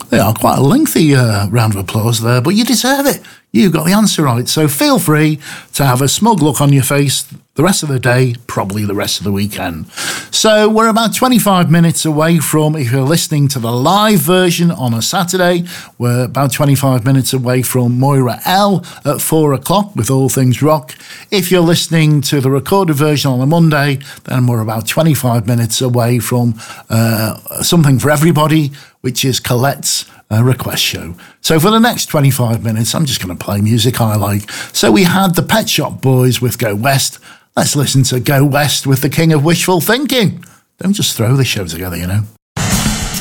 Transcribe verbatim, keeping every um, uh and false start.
They are quite a lengthy uh, round of applause there, but you deserve it. You got the answer right. So feel free to have a smug look on your face the rest of the day, probably the rest of the weekend. So we're about twenty-five minutes away from, if you're listening to the live version on a Saturday, we're about twenty-five minutes away from Moira L at four o'clock with All Things Rock. If you're listening to the recorded version on a Monday, then we're about twenty-five minutes away from uh, Something for Everybody, which is Colette's uh, request show. So for the next twenty-five minutes, I'm just going to play music I like. So we had the Pet Shop Boys with Go West. Let's listen to Go West with the King of Wishful Thinking. Don't just throw the show together, you know.